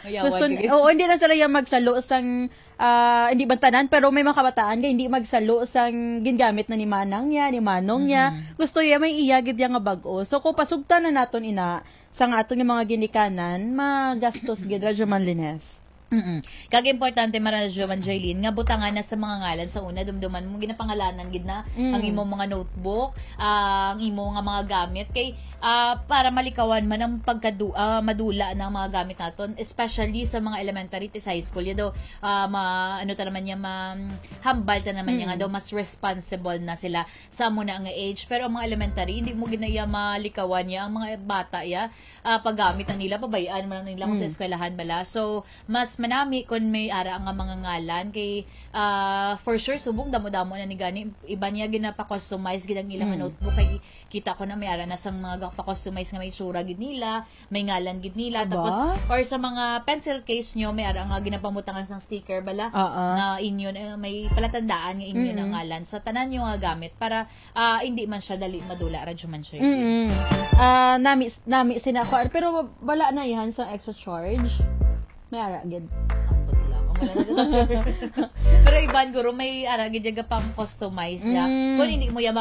Gusto, oo, hindi na sila yung magsalo sang hindi ba tanan, pero may mga kabataan nga hindi magsalo sang gingamit na ni manang niya, ni manong niya. Gusto niya may iyagid yang nga bag-o. So kung pasugtan na naton ina sa aton nga mga ginikanan, magastos gid radyo man Lineth. Kag importante maradyo man Jaylin nga butangan na sa mga ngalan sa una dumduman mo ginapangalanan gid na ang imo mga notebook, ang imo nga mga gamit kay para malikawan man ang madula ng mga gamit naton, especially sa mga elementary tis high school ya daw ano ta naman niya hambal ta naman niya nga daw mas responsible na sila sa muna nga age, pero ang mga elementary hindi mo ginaya malikawan ya ang mga bata ya paggamit na nila pabayaan man nila kung sa eskwelahan bala. So mas manami kung may ara ang mga ngalan kay for sure subong damo-damo na ni gani iba niya ginapa-customize gid ang ilang notebook kay kita ko na may ara na sang mga pa-customize nga may sura gid nila, may ngalan gid nila, tapos or sa mga pencil case nyo may ara nga ginapamutangan sang sticker bala na inyo may palatandaan nga inyo ang ngalan sa tanan yung gamit para hindi man siya dali madula radyo man siya. Nami sinakuan pero wala na yan sa extra charge. May ara gid. Ambot lang. Pero iban guro may ara gid yaga pang customize ya. Kung hindi mo ya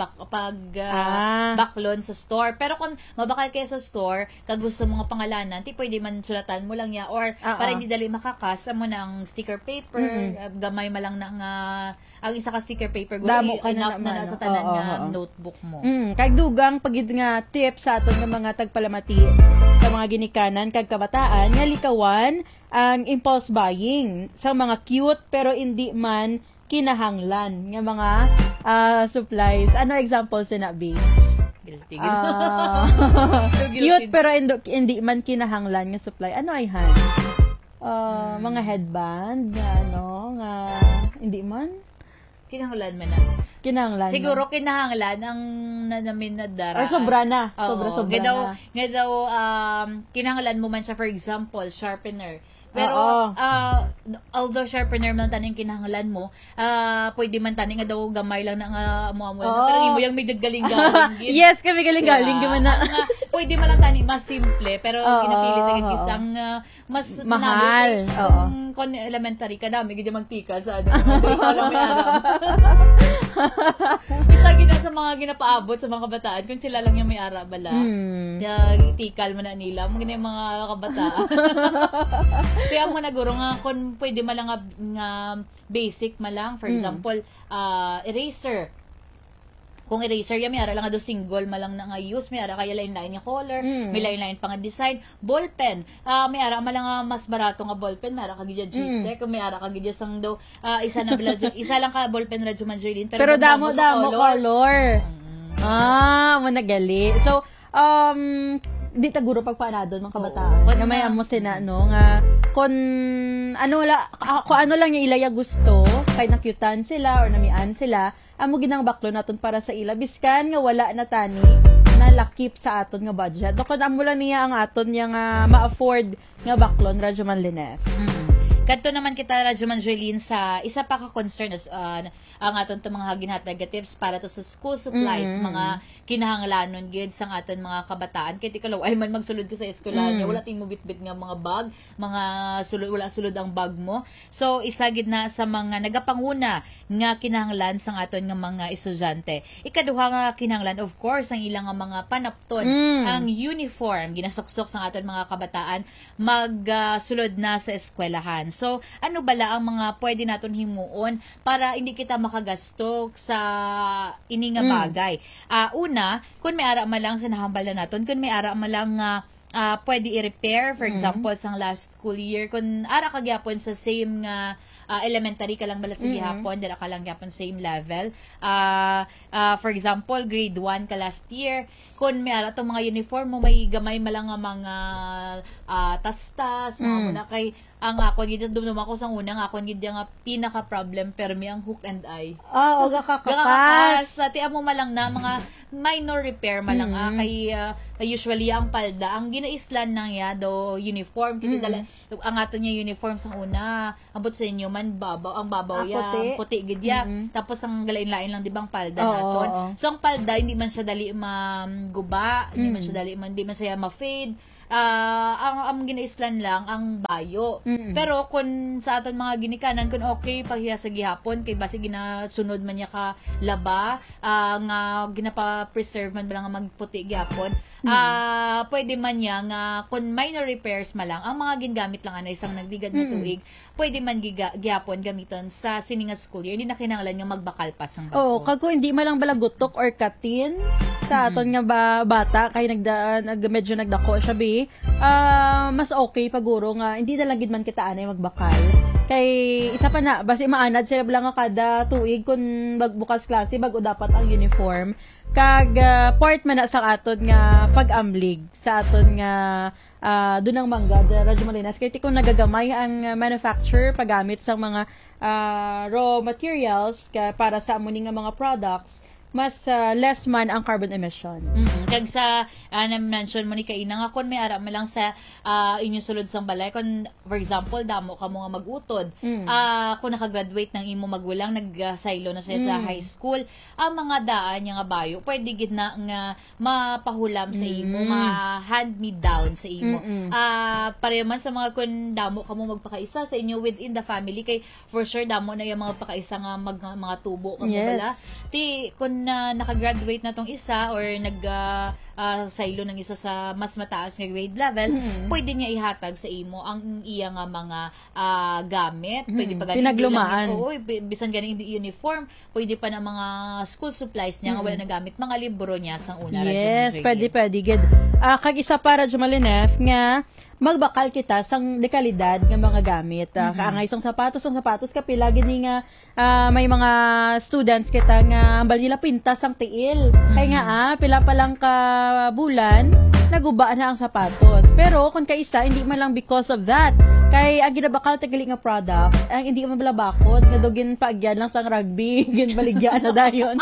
baklon sa store. Pero kung mabakal kayo sa store, kag gusto mo nga pangalanan, ti pwede man sulatan mo lang ya or para hindi dali makakas mo ng sticker paper, gamay ma lang na nga ang isa ka sticker paper guro enough na sa tanan nga notebook mo. Kag dugang pagid nga tips sa aton nga mga tagpalamati sa mga ginikanan kag kabataan nga likawan ang impulse buying sa mga cute pero hindi man kinahanglan nga mga supplies. Ano example sinabi? Guilty. Cute pero hindi man kinahanglan nga supply. Ano ay han? Mga headband nga nga hindi man kinahanglan man na. Kinahanglan. Siguro kinahanglan ang namin na dara. Or sobra na. Sobra na. Nga daw kinahanglan mo man siya, for example, sharpener. Pero although sharpener man taning kinahanglan mo, pwede man taning nga daw gamay lang na nga amo-amo na. Pero imo yang may galing-galing. Yes, kami galing-galing gyud na. Pwede man lang taning mas simple pero kinapili ta isang mas mahal. Kung elementary ka dami gid magtika sa ano. Alam mo isa gina sa mga ginapaabot sa mga kabataan kung sila lang yung may ara bala. Tikal mo na nila mo gina yung mga kabataan. Kaya mo naguro nga kung pwede malang nga basic malang, for example, eraser. Kung eraser yan, may ara lang nga do single malang na nga use, may ara kaya line-line nga color, may line-line pa nga design. Ballpen, may ara malang nga mas barato nga ballpen, may ara ka gidya G-Tech, may ara ka gidya sang do, isa lang ka ballpen radyo man Jaylin, pero damo color. Mo nagali. So, di taguro pagpaanadon ng kabataan. Nga may amo sina nga kung ano lang yung ilaya gusto, kay nakyutan sila or namian sila, amo ginang baklo naton para sa ila biskan nga wala na tani na lakip sa aton nga budget. Dokon amo lang niya ang aton niya nga ma-afford nga baklon radyo man Lineth. Kadto naman kita radyo man Jaylin sa isa pa ka concern ang aton to mga ginhatag tips para to sa school supplies, mga kinahanglanon gid sa aton mga kabataan kay tikalaw ay man magsulod ka sa eskwelahan wala ting mo bitbit nga mga bag, mga wala sulod ang bag mo. So isa gid na sa mga nagapanguna nga kinahanglan sa aton nga mga estudyante. Ikaduha nga kinahanglan of course ang ilang nga mga panapton, ang uniform ginasuksok sa aton mga kabataan magsulod na sa eskwelahan. So, ano bala ang mga pwede naton himuon para hindi kita makagastok sa ini nga bagay? Una, kung may ara man lang sa nahambal na naton, kung may ara man lang pwede i-repair, for example, sang last school year, kung ara ka gyapon sa same nga elementary ka lang bala sa gihapon, dala ka lang gyapon same level. For example, grade 1 ka last year, kung may ara tong mga uniform mo, may gamay malang nga mga tastas, mga muna kay ang ako gid dumdum ako sang una nga ako gid nga pinaka problem permi ang hook and eye. Oga kakakas. Ati amo malang na mga minor repair malang kay usually ang palda ang ginaislan nang ya do uniform kiti dala ang ato niya uniform sang una ambot sa inyo man babaw ang babaw ya puti gid ya tapos ang galain-lain lang di bang palda naton. So ang palda hindi man siya dali maguba, hindi man siya dali hindi man siya ma-fade. ang ginaislan lang ang bayo. Pero kung sa aton mga ginikanan, kung okay pahiya sa gihapon kay basi ginasunod man niya ka laba, nga ginapa-preserve man ba nga magputi gihapon, pwede man niya nga kung minor repairs man lang, ang mga ginagamit lang na isang nagdigad na tuig, pwede man gihapon gamiton sa sininga school year. Hindi na kinahanglan nga magbakal pa sang bago. Oo, kag hindi man lang balagutok or katin sa aton nga bata kay medyo nagdako siya bi, mas okay paguro nga hindi na lang gid man kita anay magbakal. Kay isa pa na basi maanad sila lang nga kada tuig kun magbukas klase bago dapat ang uniform. Kag part man na sa aton nga pag-amlig sa aton nga dunang mangga Radyo Malinas kay kung nagagamay ang manufacture paggamit sa mga raw materials para sa amuni nga mga products, mas less man ang carbon emissions. Kag sa na-mention mo ni Kaina nga kung may ara mo lang sa inyong sulod sang balay, kung for example damo ka mo nga mag-utod, kung nakagraduate ng imo magulang, nag-silo na siya sa high school, ang mga daan niya nga bayo pwede gid na nga mapahulam sa imo, hand me down sa imo. Pareho man sa mga kung damo ka mo magpakaisa sa inyo within the family, kay for sure damo na yung mga pakaisa nga mga tubo kang bala. Ti kung nakagraduate na tong isa or silo ng isa sa mas mataas nga grade level, pwede niya ihatag sa imo ang iya nga mga gamit, pwede pa ganing pinaglumaan. Oo, bisan ganing hindi uniform, pwede pa na mga school supplies niya nga wala na gamit, mga libro niya sang una. Yes, pwede gid. Kag isa para Jumalinef nga magbakal kita sang dekalidad nga mga gamit. Kaangay sang sapatos kapila gini nga may mga students kita nga balila pintas sang tiil. Kay nga pila pa lang ka bulan naguba na ang sapatos. Pero kung kaisa hindi man lang because of that, kay ang ginabakal tagali nga product, ang hindi man balabakod nga dugin paagyan lang sang rugby, gin baligyan na dayon.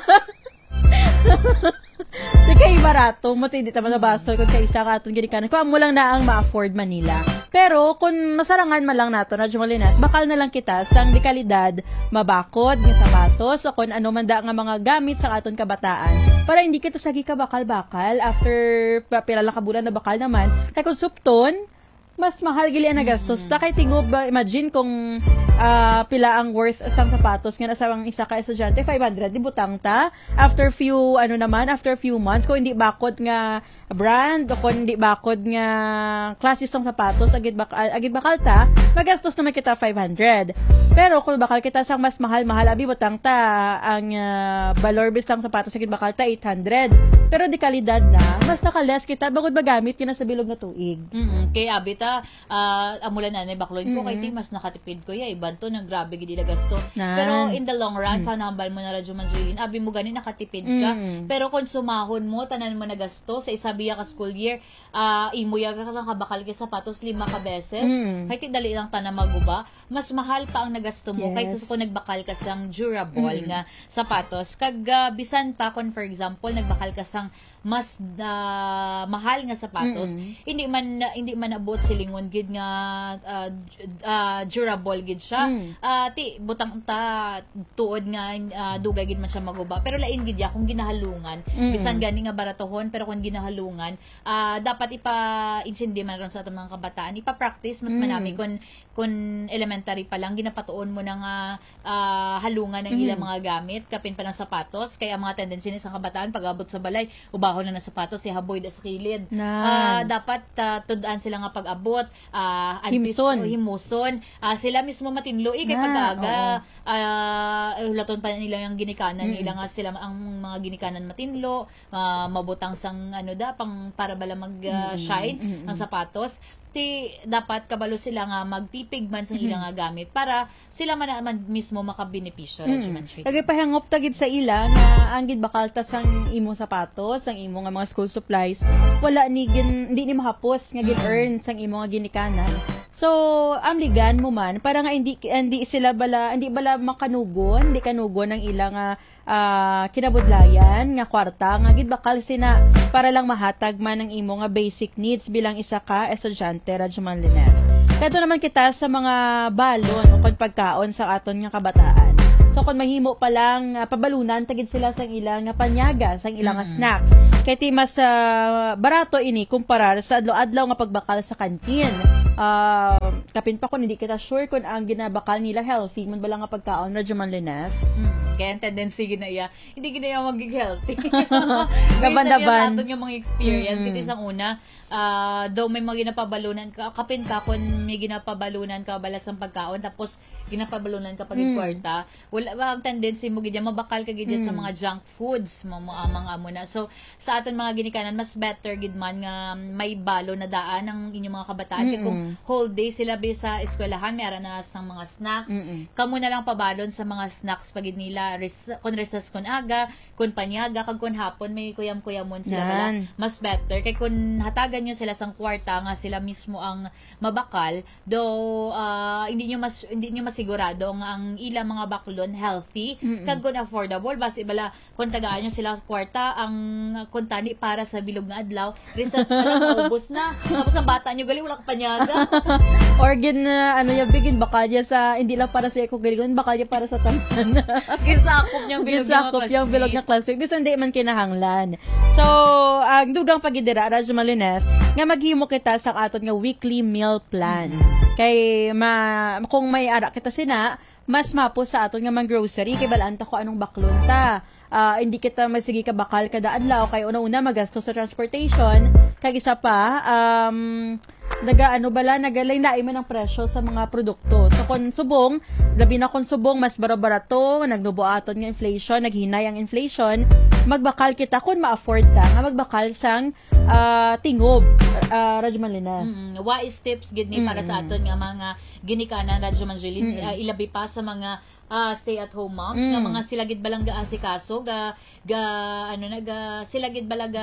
Di kay barato mo, hindi taman nabaso kung kaisa ka atong ginikanan. Kung mo lang na ang ma-afford Manila. Pero kung masarangan man lang nato na Jumalinat, bakal na lang kita sang dekalidad, mabakod nga sapatos o kung ano man da nga mga gamit sa aton kabataan para hindi kita sagi ka bakal-bakal after pila lang ka bulan na bakal naman. Kay kung supton, mas mahal gili ang nagastos. Kay tingob, imagine kung pila ang worth sang sapatos nga nasa isa ka estudyante, 500 di butang ta. After few months, kung hindi bakod nga brand o kung hindi bakod nga klase sang sapatos agid bakal ta, magastos naman kita 500. Pero kung bakal kita sang mas mahal abi butang ta ang valor bisang sapatos agid bakal ta 800. Pero di kalidad na, mas naka-less kita bagod magamit kina sa bilog na tuig. Kay abita amulan na bakloin ko kay mas nakatipid ko iban to nang grabe gid ila gasto. Pero in the long run sa nambal mo na Radyo Manjulin, abi mo gani nakatipid ka. Pero kung sumahon mo tanan mo na gasto sa isa biya ka school year, imo ya ka kabakal kay sapatos 5 ka beses. Kay ti dali lang ta na maguba, mas mahal pa ang nagasto mo kaysa kung nagbakal ka sang durable nga sapatos. Kag bisan pa kung for example nagbakal ka sang mas mahal nga sapatos, hindi man abot silingon gid nga durable gid siya. Ti butang ta tuod nga dugay gid man siya maguba, pero lain gid ya kung ginahalungan. Bisan gani nga baratohon, pero kung ginahalungan, dapat ipa-intindi man ron sa atong mga kabataan, ipa-practice mas manami kun elementary pa lang ginapatuon mo na nga halungan ng ilang mga gamit kapin pa ng sapatos, kaya ang mga tendency ni sa kabataan pag-abot sa balay ubahon na sapatos haboy da sa kilid. Dapat tudaan sila nga pag-abot, himuson, sila mismo matinlo kay pag-aga laton pa nila yung ginikanan nila nga sila ang mga ginikanan matinlo, mabutang sang pang para bala mag-shine ang sapatos. Dapat kabalo sila nga magtipig man sa ilang nga gamit para sila man mismo makabenepisyo. Kagay pahangop tagid sa ila nga ang gid bakal ta sang imo sapatos, sang imo nga mga school supplies, wala ni hindi ni mahapos nga gid earn sang imo nga ginikanan. So, amligan mo man para nga hindi bala makanugon, hindi kanugon ang ilang kinabudlayan nga kwarta nga gid bakal sina para lang mahatag man ang imo nga basic needs bilang isa ka estudyante Radyo Manlinef. Kato naman kita sa mga balon o pagkaon sa aton nga kabataan. So kung mahimo pa lang pabalunan tagid sila sang ilang panyaga, sang ilang snacks. Kay ti mas barato ini kumparar sa adlaw-adlaw nga pagbakal sa kantin. Kapin pa kung hindi kita sure kung ang ginabakal nila healthy man bala nga pagkaon radyo man Lineth. Kaya ang tendency ginaya, hindi ginaya maging healthy. Daban-daban. Based yung mga experience. Kasi isang una, daw may mga ginapabalunan ka, kapin ka kung may ginapabalunan ka balas ng pagkaon, tapos ginapabalunan ka pag kwarta, wala ba ang tendency mo gidya, mabakal ka gidya sa mga junk foods, mga amo na. So, sa aton mga ginikanan, mas better gid man nga may balo na daan ang inyong mga kabataan. Kaya kung whole day sila sa eskwelahan, may ara na sang mga snacks, kamo na lang pabalon sa mga snacks pagid nila, kung recess kun aga, kun panyaga, kag kun hapon, may kuyam-kuyamon sila bala. Mas better. Kaya kung hatagan nyo sila sang kwarta nga sila mismo ang mabakal, though hindi nyo masigurado nga ang ilang mga baklon healthy, kag kun affordable, basi bala kung tagaan nyo sila kwarta, ang kuntani para sa bilog nga adlaw, recess pa lang, maubos na. Tapos ang bata nyo gali, wala ka panyaga. Or bigin bakal niya sa, hindi lang para sa eko galing, bakal niya para sa tanan. Gisakop niyang bilog na classmate. Bisan di man kinahanglan. So, ang dugang pagidira, Radyo Malineth, nga maghimo kita sa aton nga weekly meal plan. Kay, kung may ara kita sina, mas mapo sa aton nga mang grocery, kay balaan ta ko anong baklon ta. Hindi kita magsige ka bakal kada adlaw, kay una-una magasto sa transportation, kay isa pa, nagalay man ang presyo sa mga produkto. So, kung subong, labi na kung subong, mas barato, nagnubuaton nga inflation, naghinay ang inflation, magbakal kita kung ma-afford ta, nga magbakal sang tingob, Radyo Manlina. Wise tips, gid ni para sa aton nga mga ginikanan, Radyo Manjulin, ilabi pa sa mga stay-at-home moms, nga mga sila gid balang gaasikaso, sila gid balaga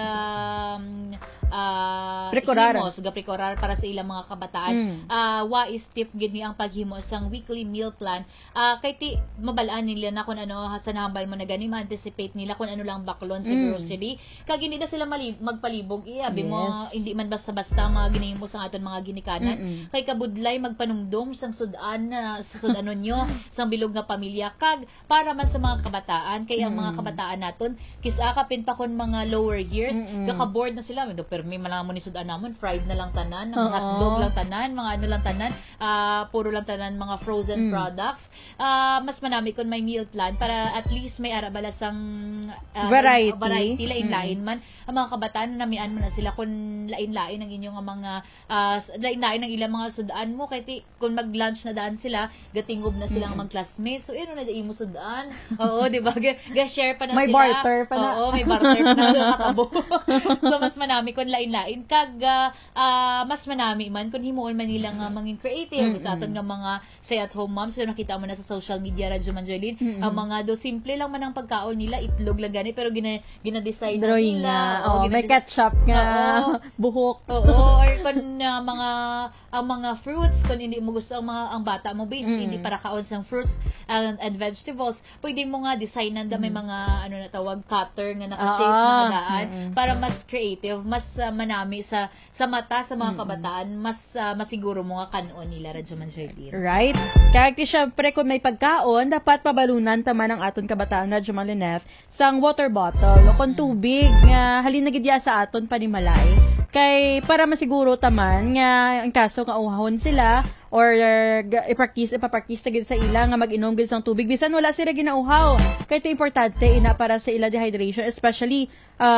prekorar para sa ilang mga kabataan. Wais tip gid ni ang paghimo sang weekly meal plan. Kay ti mabalaan nila na kung ano sa nahambal mo na gani, ma-anticipate nila kung ano lang baklon sa grocery. Kag hindi na sila magpalibog, iabi mo hindi man basta-basta mga ginahimo sa aton mga ginikanan. Kay kabudlay magpanumdum sang sudan sa sudanon nyo sang bilog nga pamilya, kag para man sa mga kabataan, kay ang mga kabataan naton kisakapin pa kon mga lower years, kaka-board na sila, permi man lang mo ni sudan namon, fried na lang tanan, hotdog lang tanan, mga ano lang tanan, puro lang tanan mga frozen products. Mas manami kon may meal plan para at least may arabala sang variety lain-lain man ang mga kabataan, namian mo na sila kung lain-lain ang inyong mga lain-lain ang ilang mga sudan mo, kay kung mag-lunch na daan sila, gatingob na silang mag-classmates, so yun na mo sudan. Oo, di ba? Ga-share pa na may sila. May barter pa na. Oo, may barter pa na katabo. So mas manami kung lain-lain, kag mas manami man kung himuon man nila nga manging creative sa aton nga mga stay-at-home moms. So nakita mo na sa social media, Radyo Manjolin, ang mga simple lang man ang pagkaon nila, itlog lang gani, pero gina-design drawing nila. May ketchup nga, buhok. Oo, or kung mga fruits, kung hindi mo gusto ang bata mo, hindi para kaon sang fruits and vegetables, pwede mo nga designan may mga tawag cutter nga naka-shape na daan para mas creative, mas manami sa mata sa mga kabataan, mas masiguro mo nga kanon nila, Radyo Manjolin. Right? Kaya syempre kung may pagkaon, dapat pabalunan taman ang aton kabataan, Radyo Manlineth, sang water bottle o kung tubig nga halin na gidya sa aton panimalay. Kay para masiguro taman nga ang kaso nga uhahon sila or ipapractice sa ila nga mag-inom gid sang tubig bisan wala sila ginauhaw. Kay ito importante ina para sa ila dehydration, especially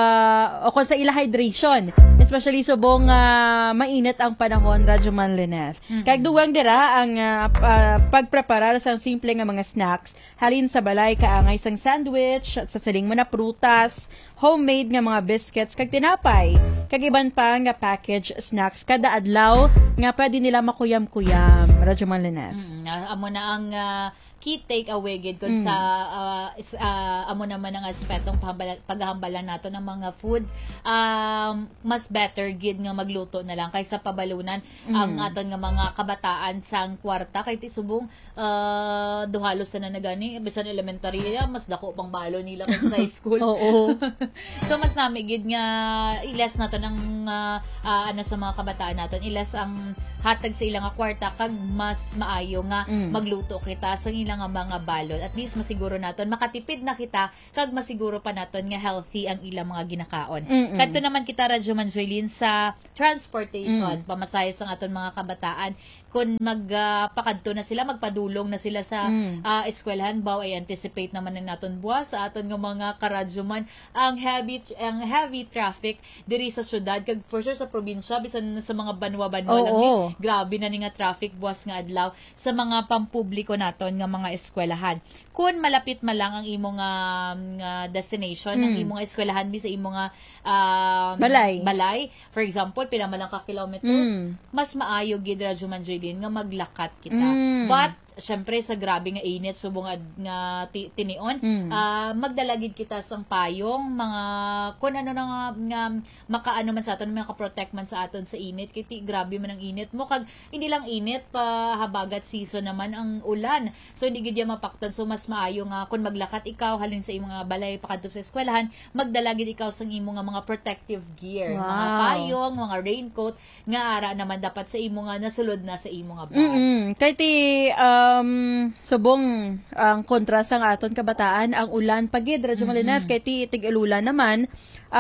o kung sa ila hydration, especially subong mainit ang panahon, Radyo Manlineth. Kay duwang dira ang pagpreparar sang simple nga mga snacks halin sa balay kaangay sang sandwich, sa siling mo na prutas, homemade nga mga biscuits kag tinapay, kag iban pa nga package snacks kada adlaw nga pwede nila makuyam-kuyam, Radyo Manlineth. Amo na ang key takeaway gid kun sa amo naman ang aspetong paghambalan nato ng mga food, mas better gid nga magluto na lang kaysa pabalunan ang aton nga mga kabataan sang kwarta, kay ti subong duhalos na gani bisan elementary mas dako pang balo nila sa high school. Oo. So mas nami gid nga ilas nato ng sa mga kabataan naton, ilas ang hatag sa ilang kwarta, kag mas maayo nga magluto kita. So ilang nga mga balon. At least masiguro naton makatipid na kita kag masiguro pa naton nga healthy ang ilang mga ginakaon. Kadto naman kita Radyo Manjoylin sa transportation, pamasahe sa aton mga kabataan kung magpakadto na sila, magpadulong na sila sa eskwelahan, baw ay anticipate naman na naton buwas sa aton nga mga karadyoman ang heavy traffic diri sa syudad kag for sure sa probinsya bisan sa mga banwa-banwa lang grabe na ni nga traffic buwas nga adlaw sa mga pampubliko naton nga mga eskwelahan. Kung malapit man lang ang imong destination, ang imong eskwelahan bi sa imong balay, for example, pila man lang ka kilometers, mas maayo gid Radyo Manjoylin nga maglakat kita. But syempre sa grabe nga init subong nga tinion, magdalagid kita sang payong mga kun ano na nga makaano man sa aton, maka-protect man sa aton sa init kay grabe man ang init mo kag hindi lang init pa habagat season naman ang ulan. So hindi gid ya mapaktan, so mas maayo nga kun maglakat ikaw halin sa imong balay pakadto sa eskwelahan, magdalagid ikaw sang imong mga protective gear, mga payong, mga raincoat nga ara naman dapat sa imong nasulod na sa imong bag. Kay ti subong ang kontra sa aton kabataan ang ulan pagid Radyo Malinef kay ti tig-ilulan naman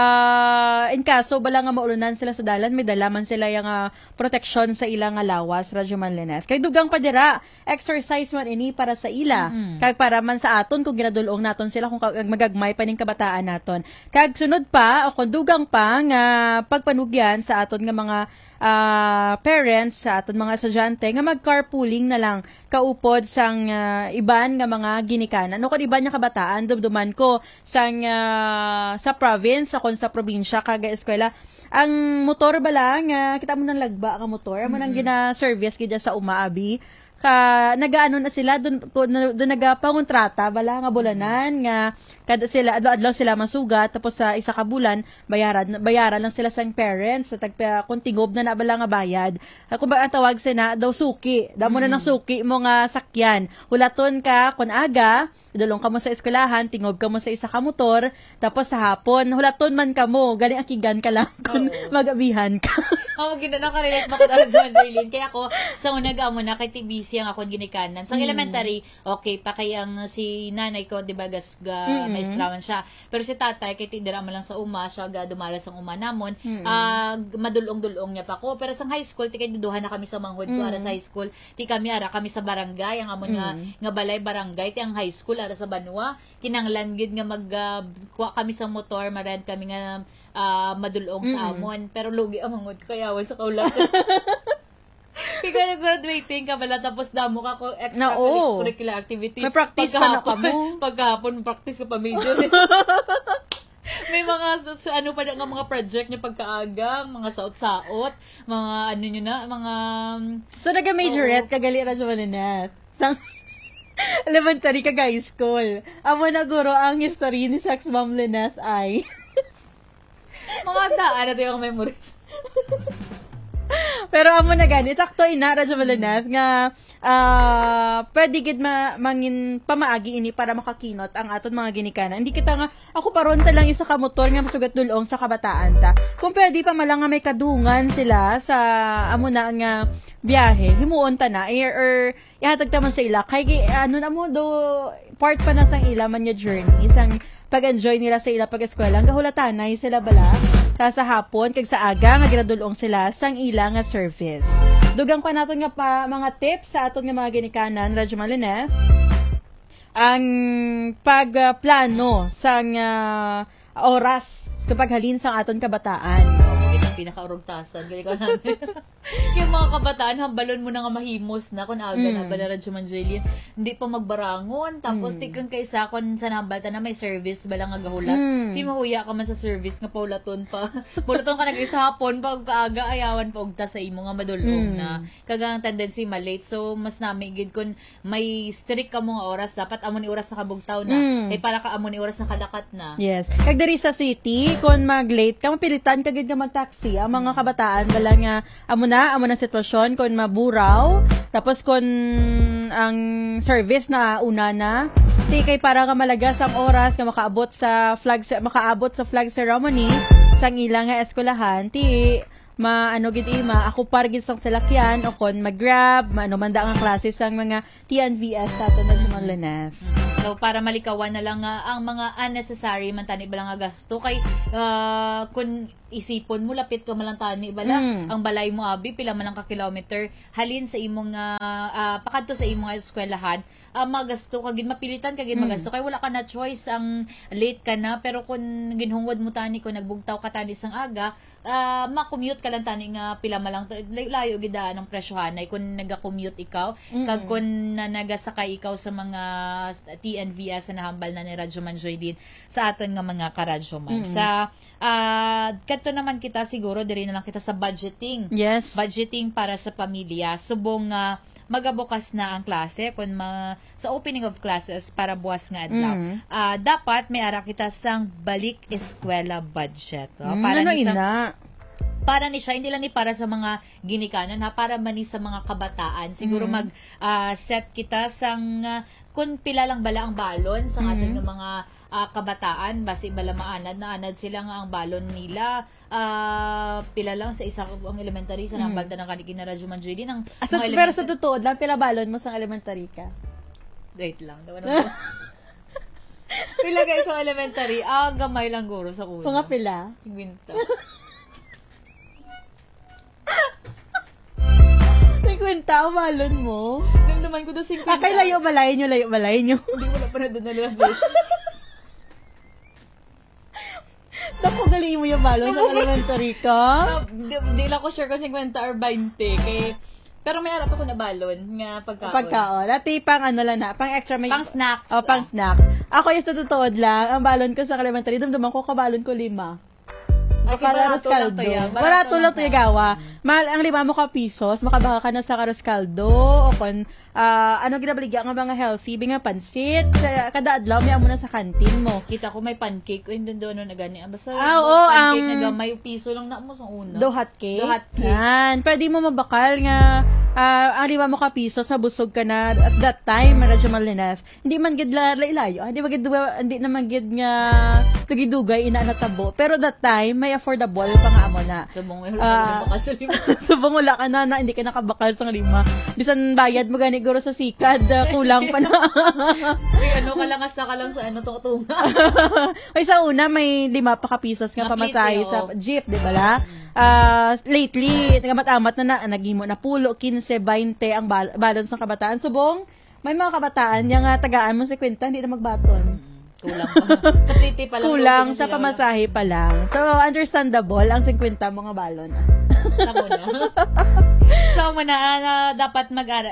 in kaso bala nga maulunan sila sa dalan may dalaman sila yung protection sa ilang lawas Radyo Malinef kay dugang pa dira exercise man ini para sa ila kag para man sa aton kung ginadulong naton sila kung magagmay pa ning kabataan naton kag sunod pa o kung dugang pa nga pagpanugyan sa aton nga mga parents sa aton mga estudyante nga mag-carpooling na lang kaupod sang iban nga mga ginikanan. Ano kung iban nga kabataan, dumduman ko sang sa province, akon sa probinsya, kaga eskwela, ang motor ba lang, kita mo ng lagba nga motor, mo nang gina-service gidya sa umaabi, nagaano na sila doon nagapangontrata bala nga bulanan nga kada sila adlaw sila masugat tapos sa isa ka bulan bayaran lang sila sang parents sa tagpa kung tingob na bala nga bayad kung ba ang tawag sina daw suki damo na ng suki mo nga sakyan hulaton ka kun aga idulong ka mo sa eskwelahan tingob ka mo sa isa ka motor tapos sa hapon hulaton man ka mo galing akigan ka lang kun magabihan ka nakarelate mo ko John Jaylin kaya ako sa unaga mo na kay TBC ang akong ginikanan. Sa elementary, okay, pa kay ang si nanay ko, di ba, maestrawan siya. Pero si tatay, kay tindira mo lang sa uma, siya dumalas ang uma namon, madulong-dulong niya pa ko. Pero sa high school, ti kay duduhan na kami sa manghod ko, ara sa high school, ti kami ara kami sa barangay, ang amon nga balay barangay, ti ang high school, ara sa Banwa, kinanglan gid nga kuha kami sa motor, marent kami nga madulong sa amon. Pero lugi ang manghod ko, kayawan sa kaulan. Kaya nag-graduating ka pala tapos damo ka ko extracurricular activity. May practice pa na ka mo. Pagkahapon, practice ka pa major. May mga ano pa nga mga project niya pagkaaga, mga saot-saot, mga ano nyo na, mga... So, nag-majorette, kagali na siya malinat. Sang elementary ka high school. Amo na guro ang history ni Sex Mom Lynette ay. Mga daan na ito yung memories. Pero amo na gani sakto ina Radyo Malinef nga pwede gid mangin pamaagi ini para makakinot ang aton mga ginikanan. Hindi kita nga ako paron ta lang isa ka motor nga masugat dulong sa kabataan ta. Kung pwede pa malang nga may kadungan sila sa amo na nga biyahe, himuon ta na or ihatag ta man sa ila kay ano na mo do part pa na sang ila man nga journey isang pag-enjoy nila sa ila pag-eskwela hanggang hulatanay sila bala sa hapon kag sa aga nga ginadulong sila sang ila nga service. Dugang pa naton nga pa mga tips sa aton nga mga ginikanan Radyo Malinef ang pagplano sang oras kapag halin sang aton kabataan. Pinaka-urugtasan. Gali ko namin. Yung mga kabataan, hambalon mo na nga mahimos na kung aga na ba na Radyo Manjoylin. Hindi pa magbarangon. Tapos, tikang kaysa kung sa nambalta na may service ba lang agahulat. Hindi mahuya ka man sa service nga paulaton pa. Paulaton ka nag-isa hapon pag kaaga ayawan pa ugta sa imo nga madulong na kagang tendency malate. So, mas namigid kung may strict ka mga oras, dapat amo ni oras na kabugtaw na. Eh, para ka amo ni oras na kadakat na. Yes. Kag diri sa city, kung mag-late ka, mapilitan ka gid nga mag-taxi. Ang mga kabataan bala nga amo na sitwasyon kung maburaw tapos kung ang service na una na di kay para nga malagas ang oras nga makaabot sa flag ceremony sang ilang nga eskwelahan ti maano gid ima ako pargid sang salakyan o kon mag-grab manda nga klase sang mga TNVS tato na sa Linas. So para malikawan na lang ang mga unnecessary man tani bala nga gasto kay kun isipon mo lapit ka malang tani bala ang balay mo abi pila man lang ka kilometer halin sa imong pakadto sa imong eskwelahan magasto kagid mapilitan kagid magasto kay wala ka na choice ang late ka na pero kun ginhungod mo tani kun nagbugtaw ka tani sang aga ma-commute ka lang tani nga pila man lang layo gid ang presyohan ay kun naga-commute ikaw kag kun nagasakay ikaw sa mga TNVS na hambal na ni Radyo Manjoy din sa aton nga mga karadyo man sa kadto naman kita siguro diri na lang kita sa budgeting. Yes. Budgeting para sa pamilya. Subong magabukas na ang klase kun sa opening of classes para buwas nga adlaw. Dapat may ara kita sang balik eskwela budget. Para ano ni para ni siya hindi lang ni para sa mga ginikanan para man ni sa mga kabataan. Siguro mag set kita sang kun pila lang bala ang balon sa ating mga kabataan basi bala maanad sila nga ang balon nila pila lang sa isa ang elementary sa nambalta ng kaniki na Radyo Manjoy din ang pero sa totoo lang pila balon mo sa elementary ka wait lang pila guys sa elementary gamay lang guro sa una mga pila 50 50 balon mo naman ko doon 50 kay layo balay nyo hindi wala pa na doon nalalabas. Naku, galing mo yung balon sa elementary ka? Di lang ko sure kung 50 or 20. Pero may harap ako na balon nga pagkaon. Dati pang pang extra may... Pang snacks. Pang snacks. Ako yung sa totoo lang, ang balon ko sa elementary, dumduman ko kabalon ko 5. Karos kaldo. Barato lang to gawa. Mahal ang 5 mo ka pesos, makabaka ka na sa karos kaldo o kon ginabaligya nga mga healthy, nga pansit, kada adlaw may amo na sa kantin mo. Kita ko may pancake, hindi doon na gani. Basta pancake na gamay piso lang na mo sa una. Do hot cake. Yan. Pwede mo mabakal nga ang 5 mo ka pesos, mabusog ka na at that time, Radyo Malinas. Hindi man gid lailayo. Hindi naman gid nga tugidugay ina natabo. Pero that time may affordable pa nga amo na. Subong wala ka na hindi ka nakabakal sa 5. Bisan bayad mo gani guro sa sikad, kulang pa na. Kalangas na ka lang sa tunga. Ay sa una may 5 pa ka pesos nga pamasahe sa jeep, di ba la? Lately, nagamat-amat na nagimo na pulo 15, 20 ang balon sa kabataan. Subong may mga kabataan yang tagaan mo 50 hindi na magbaton. Kulang pa. Sa plite pa lang. Kulang sa pamasahe pa lang. So, understandable ang 50 mga balon. Tamo na. So, dapat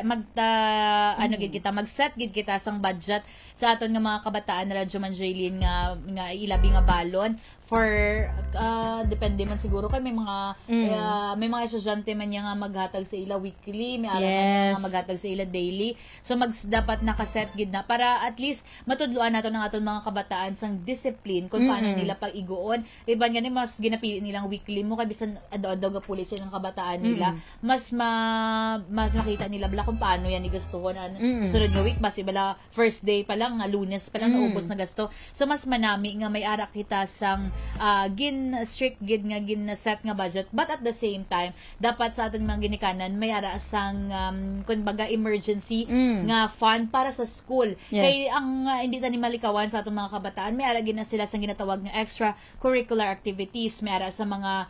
mag-set gid kita sang budget sa aton nga mga kabataan na Radyo Manjoy nga ilabi nga balon for depende man siguro kay may mga estudyante man nga maghatag sa ila weekly, may ara nga maghatag sa ila daily. So dapat nakaset gid na para at least matudluan nato ng aton mga kabataan sang discipline kung paano nila pag-iguon. Iban gani mas ginapili nilang weekly mo kay bisan adaw-adaw ga pulis ng kabataan nila. Mas makita nila bala kung paano yan igastuhon sunod nga week basi bala first day pa lang Lunes pa lang naubos na gasto. So mas manami nga may ara kita sang strict gid nga set nga budget but at the same time dapat sa aton mga ginikanan may ara sang kumbaga emergency nga fund para sa school. Kay ang hindi tani malikawan sa aton mga kabataan may ara gid na sila sang ginatawag nga extra curricular activities, may ara sa mga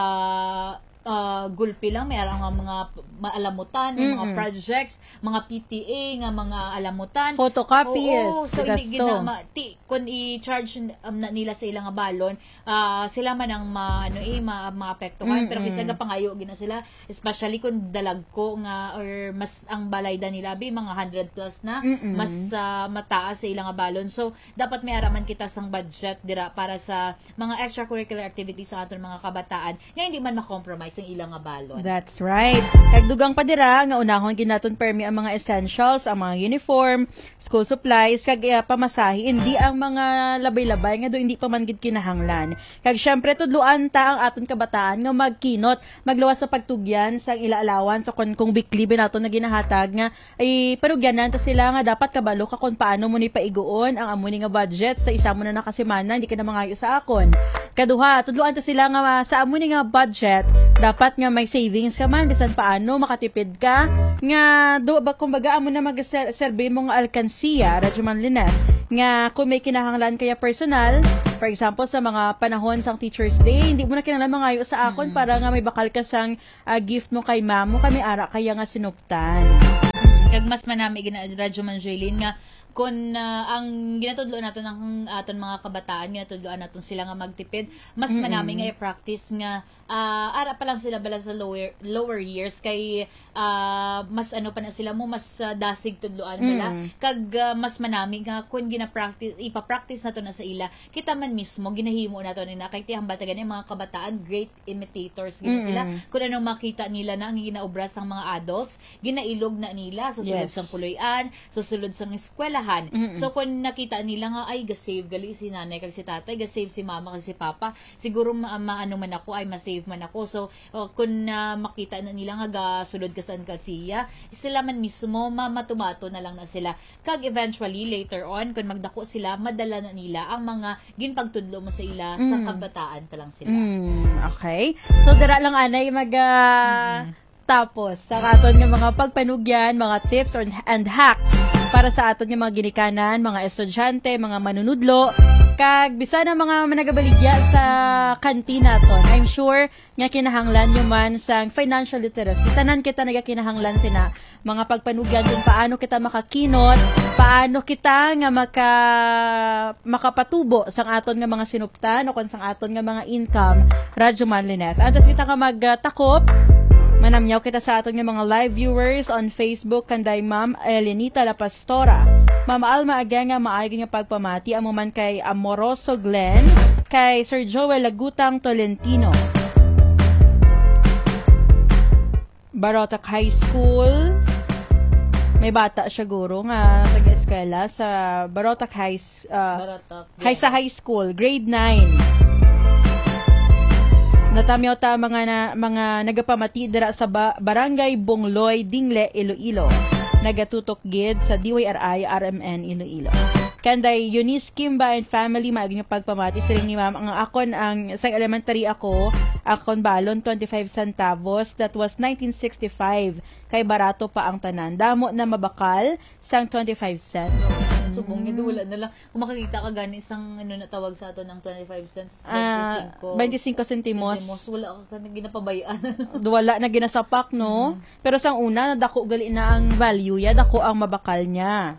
gulpi lang, may ara nga mga maalamutan, mga projects, mga PTA nga mga alamutan, photocopies, so hindi kung i-charge nila sa ilang balon, sila man ang maapektuhan, pero kasi nga pangayo gina sila, especially kung dalag ko nga or mas ang balayda nila mga 100 plus na, mas mataas sa ilang balon. So dapat may araman kita sang budget dira para sa mga extracurricular activities sa aton mga kabataan nga hindi man ma-compromise ang ilang balon. That's right. Kagdugang pa dira nga unahon ginaton permi ang mga essentials, ang mga uniform, school supplies, kag pamasahe, hindi ang mga labay-labay nga do hindi pa man gid kinahanglan. Kag syempre tudluan ta ang aton kabataan nga magkinot, magluwas sa pagtugyan sa ila allowance sa kung weekly binaton na ginahatag nga ay parugyanan ta sila nga dapat kabalo ka kung paano mo ni paiguon ang amo ni nga budget sa isa mo na nakasemana, hindi ka na mangayo sa akon. Kaduha, tudluan ta sila nga sa amo ni nga budget dapat nga may savings ka man bisan paano makatipid ka nga do ba kumbaga amo na mag-serve mo nga alkansiya radyo man linet nga kung may kinahanglan kaya personal, for example sa mga panahon sang Teachers Day, hindi mo na kinahanglan mangayo sa akon para nga may bakal ka sang gift mo kay mamo kami ara kaya nga sinuptan. Kag mas manami radyo man Jaylin nga kung ang ginatudloan natin ng aton mga kabataan, ginatudloan natin sila nga magtipid, mas manami nga i-practice nga ara pa lang sila bala sa lower years kay mas ano pa na sila mo mas dasig tudloan bala kag mas manami nga kung ipa-practice nato na sa ila kita man mismo ginahimo nato nina kay tihang bata gani mga kabataan great imitators gina sila kung ano makita nila na ang ginaobra sang mga adults ginailog na nila sa sulod sang puloy-an sa sulod sang eskwela. So kung nakita nila nga ay ga-save gali si nanay kag si tatay, ga-save si mama kag si papa, siguro maano man ako ay ma-save man ako. So kung makita na nila nga gasulod ka sa kalsiya, sila man mismo mamatumato na lang na sila. Kag eventually later on kung magdako sila, madala na nila ang mga ginpagtudlo mo sa ila sa kabataan pa lang sila. Okay. So dira lang anay tapos sa aton nga mga pagpanugyan, mga tips and hacks para sa aton nga mga ginikanan, mga estudyante, mga manunudlo, kag bisan ang mga managabaligya sa kantina ton. I'm sure nga kinahanglan nyo man sang financial literacy. Tanan kita nagakinahanglan sina mga pagpanugyan kung paano kita makakinot, paano kita nga makapatubo sang aton nga mga sinuptan o kung sang aton nga mga income. Radyo man Linet. Antas kita nga magtakop manamyaw kita sa aton nga mga live viewers on Facebook kanday Ma'am Elenita La Pastora. Ma'am Alma Aganga maayo nga pagpamati amo man kay Amoroso Glenn, kay Sir Joel Lagutang Tolentino. Barotac High School. May bata siya guro nga taga-eskwela sa Barotac High School, grade 9. Natamyaw ta mga nagapamati dira sa Barangay Bongloy, Dingle, Iloilo. Nagatutok gid sa DYRI RMN Iloilo. Kanday Eunice Kimba and family maaging pagpamati sila ni ma'am. Ang akon sa elementary akon balon 25 centavos, that was 1965. Kay barato pa ang tanan. Damo na mabakal sang 25 cents. Subong niya, wala na lang. Kung makikita ka gani isang natawag sa ato ng 25 cents, 25 centimos. Wala ka ginapabayaan. Wala na ginasapak, no? Pero sang una, nadako gali na ang value ya, dako ang mabakal niya.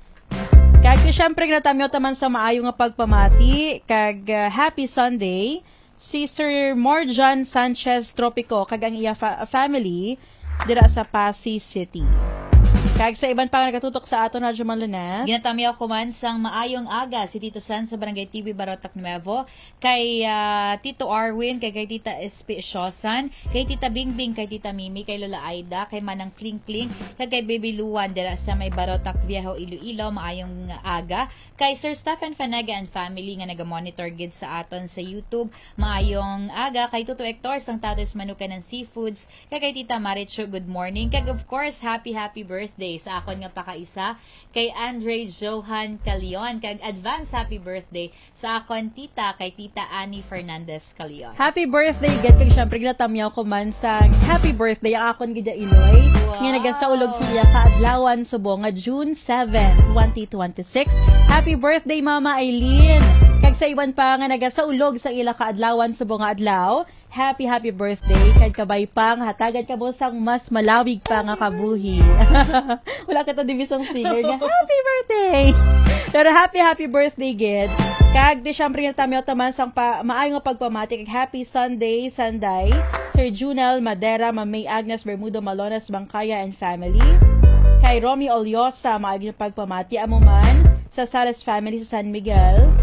Kag syempre natamyo taman sa maayo nga pagpamati, kag happy Sunday, si Sir Morjan Sanchez Tropico, kag ang iya family, dira sa Pasig City. Kag sa iban pa nagatutok sa ato na Jumaluna. Ginatamiyaw ko man sang maayong aga si Tito San sa Barangay TV Barotac Nuevo, kay Tito Arwin, kay Tita Espiciosan, kay Tita Bingbing, kay Tita Mimi, kay Lola Aida, kay Manang Kling Kling, kay Baby Luan dira sa may Barotac Viejo Iloilo, maayong aga. Kay Sir Stephen Fanaga and family nga naga-monitor gid sa aton sa YouTube, maayong aga. Kay Tuto Hector sang Tatos Manukan ng Seafoods, kay Tita Maricho, good morning. Kag of course, happy birthday sa akon nga pakaisa kay Andre Johan Calion, kag advance happy birthday sa akon tita kay Tita Annie Fernandez Calion. Happy birthday gid kay syempre ginatamyaw ko man sa happy birthday ang akon gid Iloy. Nga nagasaulog siya kaadlawan subong nga June 7, 2026. Happy birthday Mama Eileen. Kag sa iban pa nga nagasaulog sa ila kaadlawan subong nga adlaw. Happy birthday kag kabay pang hatagan ka mo sang mas malawig pa nga kabuhi. Wala ka ta divisong singer nga happy birthday. Pero happy birthday gid. Kag di syempre nga tamyaw taman sang maayo nga pagpamati kag happy Sunday Sanday Sir Junel Madera, May Agnes Bermudo Malones Bangkaya and family. Kay Romy Oliosa maayo nga pagpamati amo man sa Salas family sa San Miguel.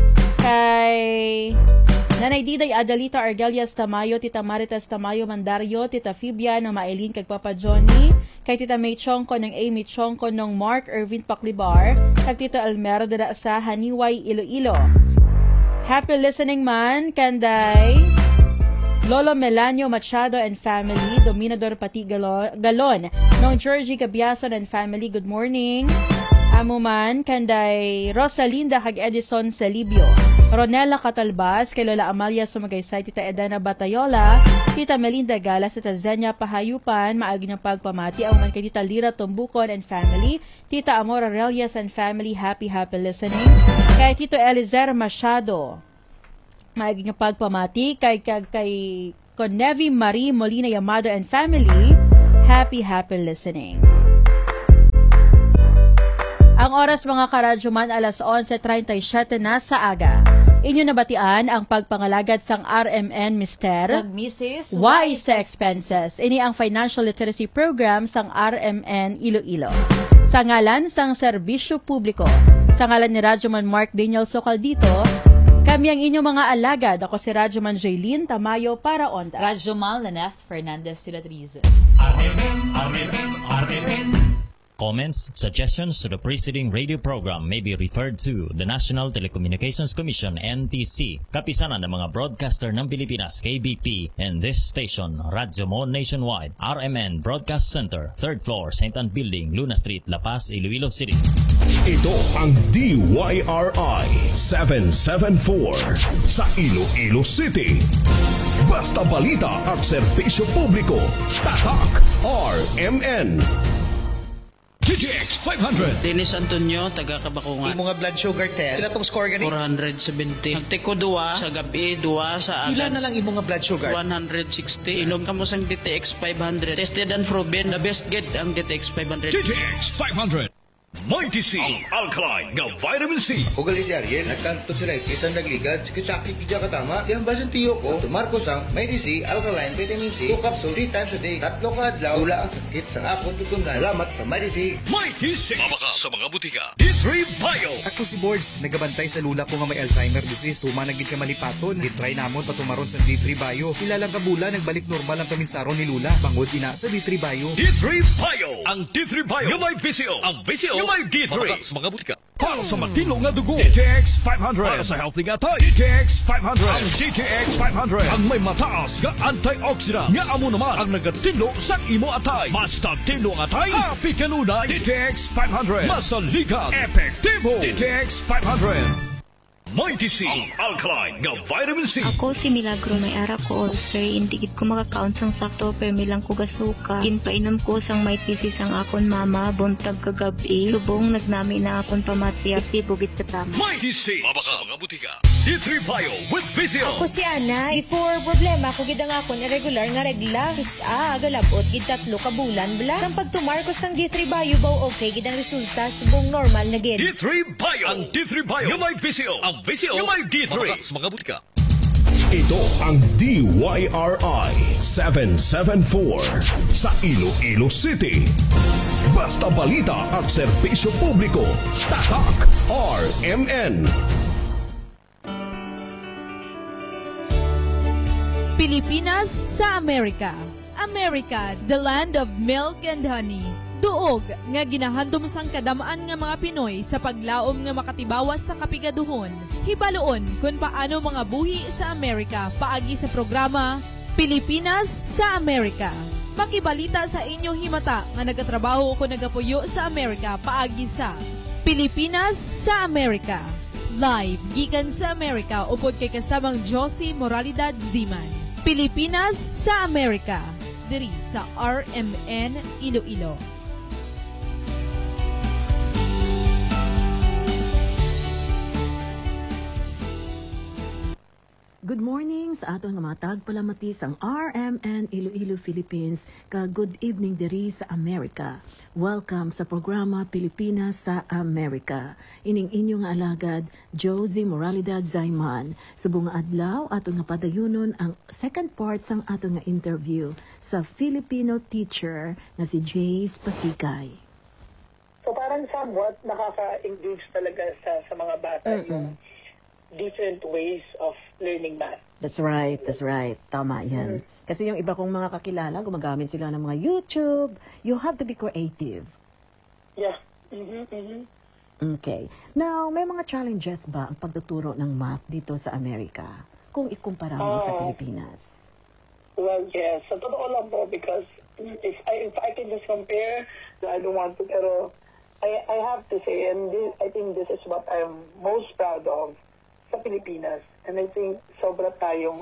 Kay Nanay Diday Adalita Argalias Tamayo, Tita Maritas Tamayo Mandario, Tita Fibia ng Maelin kag Papa Johnny, kay Tita May Chongko ng Amy Chongko ng Mark Irvin Paclibar, kag Tita Almero dira sa Haniway Iloilo. Happy listening man kanday Lolo Melanio Machado and family, Dominador Pati Galon, ng Georgie Gabiason and family, good morning. Amuman, kanday Rosalinda kag Edison Celibio. Ronela Catalbas, kay Lola Amalia Sumagaysay, Tita Edana Batayola, Tita Melinda Gala, Tita Zenya Pahayupan, maagi ng pagpamati ang man kay Tita Lira Tumbukon and family, Tita Amora Relias and family, happy listening. Kay Tito Elizer Machado, maagi ng pagpamati, kay Connevi Marie Molina Yamado and family, happy listening. Ang oras mga karadyoman, alas 11:37 na sa aga. Inyo nabatian ang pagpangalagad sang RMN Mister Kag Mrs. Wise Expenses. Ini ang financial literacy program sang RMN Iloilo. Sa ngalan sang serbisyo publiko, sa ngalan ni Radyoman Mark Daniel Socaldito, kami ang inyong mga alagad. Ako si Radyoman Jaylene Tamayo para Onda. Radyoman Laneth Fernandez Sulatriz. Comments, suggestions to the preceding radio program may be referred to the National Telecommunications Commission, NTC, kapisanan ng mga broadcaster ng Pilipinas, KBP, and this station, Radyo Mo Nationwide, RMN Broadcast Center, 3rd floor, St. Anne Building, Luna Street, La Paz, Iloilo City. Ito ang DYRI 774 sa Iloilo City. Basta balita at serbisyo publiko. Tatak RMN. DTX 500. Dennis Antonio, taga Kabakungan. Yung mga blood sugar test, ilatong score gani? 470. Nagtiko duwa sa gabi, duwa sa agan. Ilan na lang yung mga blood sugar? 160. Inom ka mo sang DTX 500. Tested and proven, the best get ang DTX 500. DTX 500. Mighty C, ang alkaline nga vitamin C. Ugali si Ariel, nagkanto sila isang nagligad, sakit-sakit kaya katama. Yang basan tiyo ko, tumarko sang Mighty C, alkaline vitamin C, 2 capsule 3 times a day, 3 kadlaw, tula ang sakit sa akong tutungan. Salamat sa Mighty C. Mighty C, mabaka sa mga butika. D3 Bio. Ako si Boards, nagabantay sa lula ko nga may Alzheimer disease. Tuma naging kamalipaton, gitry namon patumaron sa D3 Bio. Ilang kabula, nagbalik normal ang kaminsaron ni Lula. Bangod ina sa D3 Bio. D3 Bio, ang D3 Bio, yung may VCO, ang VCO, yung may D3. Sa mga butika. Para sa matino nga dugo, DTX 500. Para sa healthy nga tayo, DTX 500. Ang DTX 500, ang may mataas nga antioxidant. Nga amo naman ang nagatino sa imo atay. Mas tino nga atay, happy kanunay. DTX 500, masaligan, epektibo. DTX 500. Mighty C, ang alkaline nga vitamin C. Ako si Milagro, may ara ko ulcer. Hindi gid ko makakaon sang sakto, pero milang ko gasuka. Ginpainom ko sang Mighty C sang akon mama, buntag kagabi. Subong nagnami na akon pamati, aktibo gid katama. Mighty C, mabaka mga butika. D3 Bio with Vizio. Ako si Ana, before problema ko gid ang akon irregular nga regla. Agalabot gid 3 ka bulan bla. Sang pagtumar ko sang D3 Bio baw okay gid ang resulta, subong normal na gid. D3 Bio, ang D3 Bio, yung may Vizio. Ang Vizio, yung may D3. Mga butika. Ito ang DYRI 774 sa Iloilo City. Basta balita at serbisyo publiko. Tatak RMN. Pilipinas sa Amerika. America, the land of milk and honey. Duog nga ginahandom sang kadamaan nga mga Pinoy sa paglaom nga makatibawas sa kapigaduhon. Hibaloon kung paano mga buhi sa Amerika paagi sa programa Pilipinas sa Amerika. Makibalita sa inyo himata nga nagatrabaho ko nagapuyo sa Amerika paagi sa Pilipinas sa Amerika. Live gikan sa Amerika upod kay kasamang Josie Moralidad Ziman. Pilipinas sa Amerika. Diri sa RMN Iloilo. Good morning sa aton nga mga tagpalamati sang RMN Iloilo Philippines. Good evening diri sa Amerika. Welcome sa programa Pilipinas sa Amerika. Ining inyong alagad Josie Moralidad Zayman. Sa bunga adlaw aton nga padayunon ang second part sang aton nga interview sa Filipino teacher na si Jace Pasikay. So parang somewhat nakaka-engage talaga sa mga bata yung different ways of learning math. That's right. Tama yan. Kasi yung iba kong mga kakilala, gumagamit sila ng mga YouTube. You have to be creative. Yeah. Okay. Now, may mga challenges ba ang pagtuturo ng math dito sa Amerika kung ikumpara mo sa Pilipinas? Well, yes. Sa totoo lang po, because if I can just compare, I don't want to, pero I have to say, and I think this is what I'm most proud of sa Pilipinas. And I think sobrang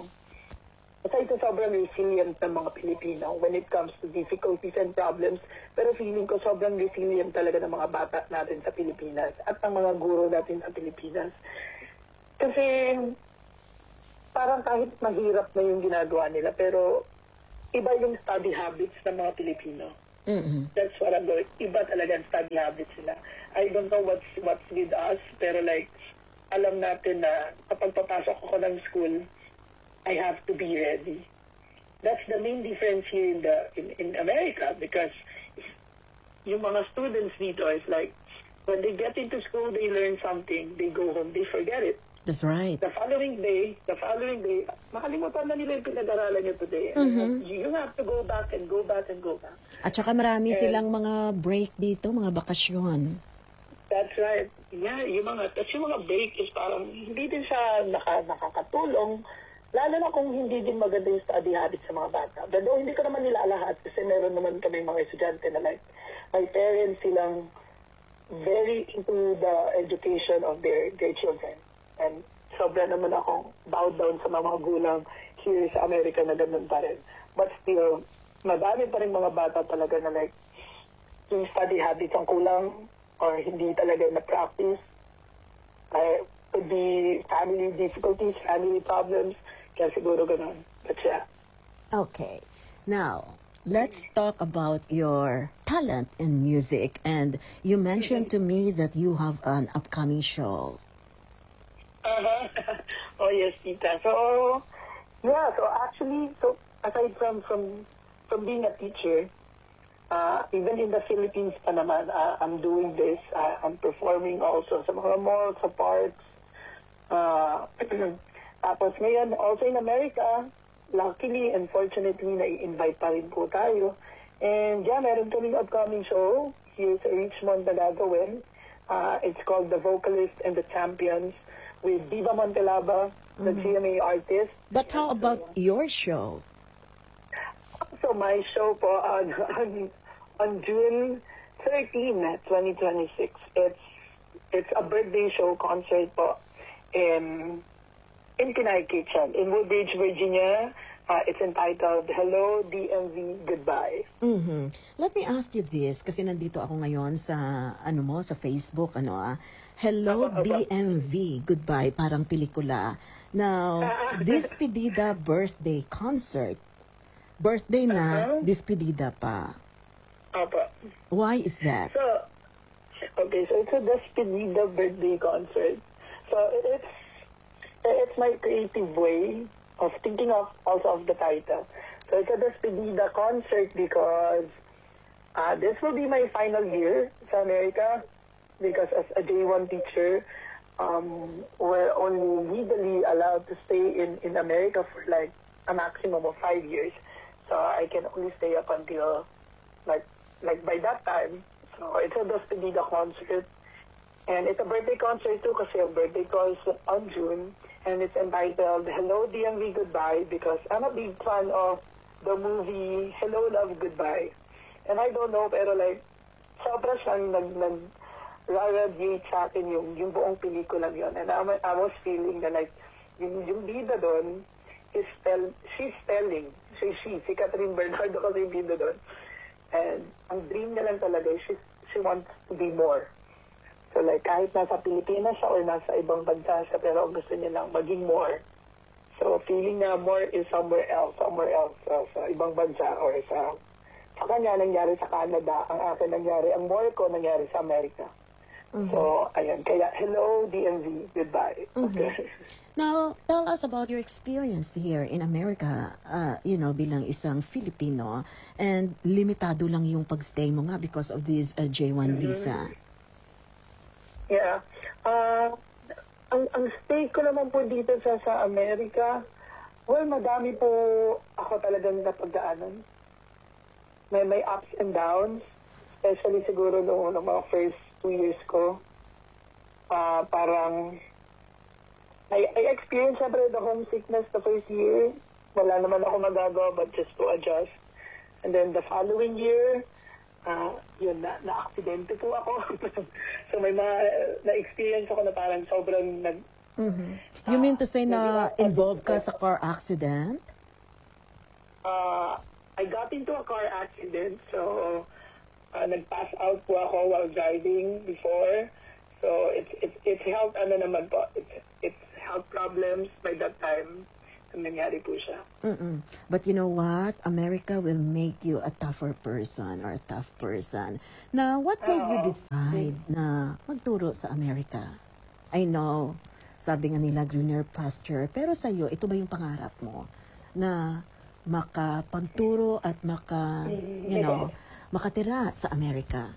resilient ng mga Pilipino when it comes to difficulties and problems. Pero feeling ko sobrang resilient talaga ng mga bata natin sa Pilipinas at ng mga guro natin sa Pilipinas. Kasi parang kahit mahirap na yung ginagawa nila, pero iba yung study habits ng mga Pilipino. Mm-hmm. That's what I'm going. Iba talaga ang study habits nila. I don't know what's with us, pero like, alam natin na kapag papasok ako ng school, I have to be ready. That's the main difference here in America, because yung mga students dito is like, when they get into school, they learn something, they go home, they forget it. That's right. The following day, makalimutan na nila yung pinag-aralan nyo today. Mm-hmm. You have to go back and go back and go back. At saka marami silang mga break dito, mga bakasyon. That's right. Yeah, yung mga break is parang hindi din siya nakakatulong, lalo na kung hindi din maganda yung study habits sa mga bata. Pero hindi ko naman nila lahat, kasi meron naman kami mga estudyante na like, my parents silang very into the education of their children. And sobra naman akong bowed down sa mga gulang here sa Amerika na ganun pa rin. But still, madami pa rin mga bata talaga na like, yung study habits ang kulang or hindi talaga na-practice. Could be family difficulties, family problems, kaya siguro ganun. But yeah. Okay. Now, let's talk about your talent in music. And you mentioned to me that you have an upcoming show. Oh yes, Tita. So actually, aside from being a teacher, even in the Philippines pa naman, I'm doing this. I'm performing also sa mga malls, sa parks. Tapos ngayon, also in America, luckily and fortunately, na-invite pa rin po tayo. And yeah, meron kaming upcoming show here sa Richmond na gagawin. It's called The Vocalist and the Champions, with Diva Montelaba, the GMA artist. But how about your show? So my show po on June 13, 2026. It's a birthday show concert po in Pinay Kitchen in Woodbridge, Virginia. It's entitled Hello DMV Goodbye. Mm-hmm. Let me ask you this, kasi nandito ako ngayon sa sa Facebook, Hello DMV Goodbye, parang pelikula. Now, Despedida birthday concert. Birthday na, despedida pa. Why is that? So it's a Despedida birthday concert. So it's my creative way of thinking of also of the title. So it's a Despedida concert because this will be my final year sa America, because as a J1 teacher, we're only legally allowed to stay in America for like a maximum of 5 years. So I can only stay up until like by that time. So it's a Despedida concert. And it's a birthday concert too, kasi your birthday calls on June. And it's entitled Hello DMV Goodbye, because I'm a big fan of the movie Hello Love Goodbye. And I don't know, pero like, sobra siyang nag-radiate sa akin yung buong pelikula yun. And I was feeling na like, yung bida doon, she's telling, si Catherine Bernardo kasi yung bida doon. And ang dream niya lang talaga, she wants to be more. So like, kahit nasa Pilipinas siya or nasa ibang bansa siya, pero gusto niya lang maging more. So feeling na more is somewhere else, sa ibang bansa or sa kanya nangyari sa Canada, ang akin nangyari, ang more ko nangyari sa Amerika. Mm-hmm. So, ayan, kaya hello DMV, goodbye. Mm-hmm. Now, tell us about your experience here in America, bilang isang Filipino, and limitado lang yung pagstay mo nga because of this J1 visa. Yeah. Ang stay ko naman po dito sa Amerika, well, madami po ako talagang napagdaanan. May ups and downs, especially siguro noong mga first 2 years ko. Parang, I experienced siyempre the homesickness the first year. Wala naman ako magagawa but just to adjust. And then the following year, yun, na-aksidente po ako. So may mga na-experience ako na parang sobrang You mean to say na involved ka sa car accident? I got into a car accident, so nag-pass out po ako while driving before. So it's health, it's health problems by that time. Nangyari po siya. But you know what? America will make you a tougher person or a tough person. Now, what made you decide na magturo sa Amerika? I know, sabi nga nila greener pasture, pero sa'yo, ito ba yung pangarap mo? Na makapagturo at makatira sa Amerika?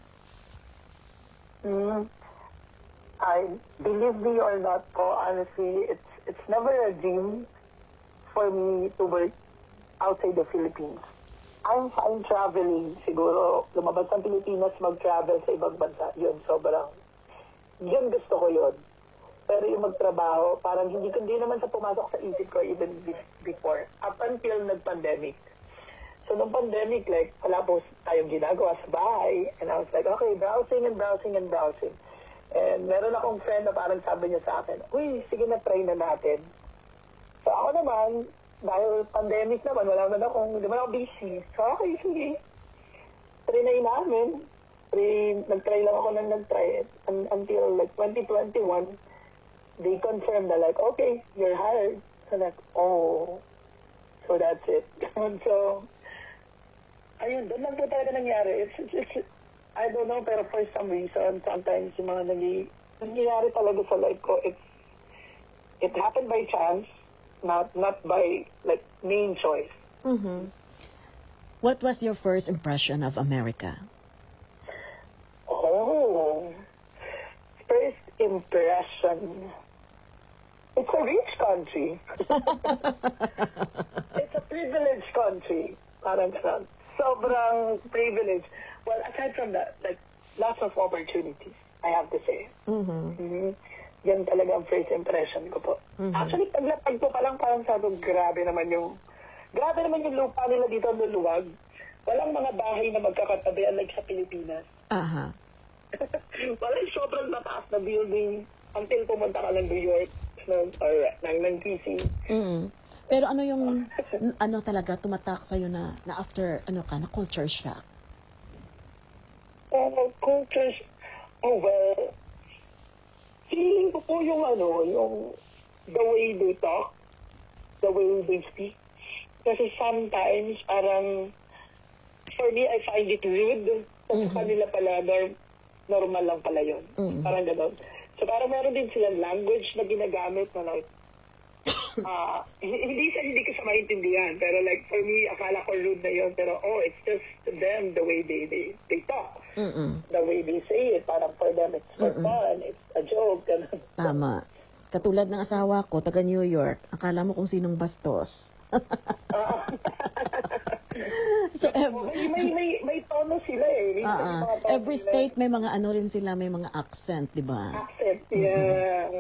I believe me or not po, honestly, it's never a dream for me to work outside the Philippines. I'm fine traveling. Siguro, lumabas ng Pilipinas, mag-travel sa ibang bansa. Yun, yun gusto ko yun. Pero yung magtrabaho, parang hindi naman sa pumasok sa isip ko even before. Up until nag-pandemic. So, nung pandemic, like, wala po tayong ginagawa sa bahay. And I was like, okay, browsing. And meron akong friend na parang sabi niya sa akin, uy, sige na, try na natin. So ako naman, dahil pandemic naman, hindi naman ako busy. So okay, sige. Trinay namin. Nag-try lang ako nag-try. Until like 2021, they confirmed na like, okay, you're hired. So like, oh, so that's it. So, ayun, doon lang po talaga nangyari. It's I don't know, pero for some reason, sometimes yung mga nangyayari talaga sa life ko, it happened by chance. Not by like main choice. What was your first impression of America? Oh, first impression. It's a rich country. It's a privileged country. Parang sobrang privileged. Well, aside from that, like lots of opportunities, I have to say. Yan talaga ang first impression ko po. Actually, paglapag ko pa lang parang sabi, grabe naman yung lupa nila dito luluwag. Walang mga bahay na magkakatabi like sa Pilipinas. Walang sobrang mataas na building until pumunta ka ng New York or ng DC. Pero ano yung talaga tumatak sa'yo na after na culture shock? Culture shock? Oh, well, feeling ko po yung the way they talk, the way they speak. Kasi sometimes, parang, for me, I find it rude. Sa kanila pala, normal lang pala yun. Parang gano'n. So, parang meron din silang language na ginagamit na like, hindi ko sa maintindihan. Pero like, for me, akala ko rude na yun. Pero, it's just them, the way they talk. The way they say it, parang for them, it's for fun, it's a joke. Tama. Katulad ng asawa ko, taga New York, akala mo kung sinong bastos. So, may tono sila eh. Every state may mga rin sila, may mga accent, di ba? Accent, yeah.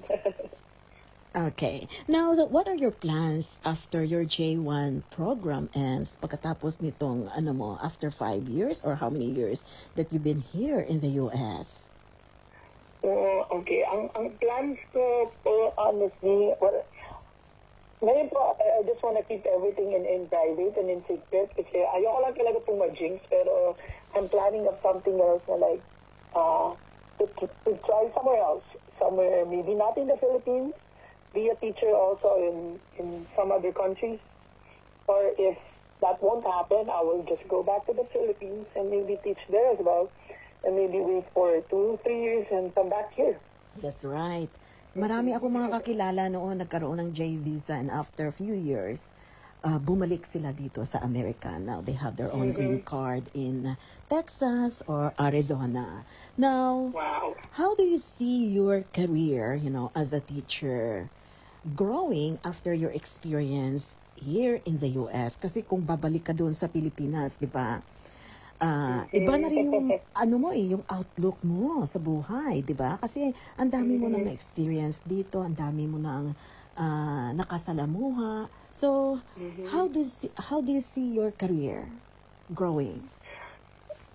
Okay. Now, so what are your plans after your J1 program ends? Pagkatapos nitong, after 5 years or how many years that you've been here in the U.S.? Okay. Ang plans ko po, honestly, ngayon po, I just want to keep everything in private and in secret kasi ayoko lang talaga pong mag-jinx, pero I'm planning of something else na like, to try somewhere else. Somewhere, maybe not in the Philippines, be a teacher also in some other countries. Or if that won't happen, I will just go back to the Philippines and maybe teach there as well. And maybe wait for 2-3 years and come back here. That's right. Marami ako mga kakilala noon nagkaroon ng J visa and after a few years, bumalik sila dito sa Amerika. Now, they have their own green card in Texas or Arizona. Now, how do you see your career, as a teacher growing after your experience here in the U.S.? Kasi kung babalik ka doon sa Pilipinas, di ba? Iba na rin yung, yung outlook mo sa buhay, di ba? Kasi ang dami mo nang na-experience dito, ang dami mo nang nakasalamuha. So, how do you see your career growing?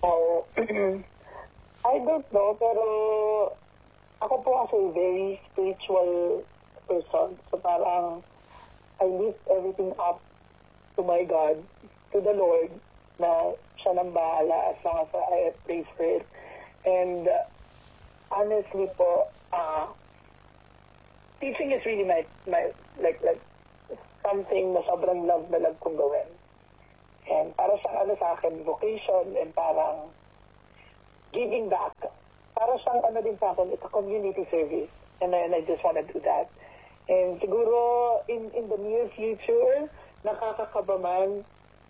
Oh, I don't know, pero ako po kasi very spiritual person. So parang I lift everything up to my God, to the Lord, na siya nang bahala as long as I pray for it. And honestly po, teaching is really my like something na sobrang love kong gawin. And para sa sa akin, vocation and parang giving back. Para siyang din sa akin, it's a community service. And I just want to do that. And siguro in the near future, nakakakaba man,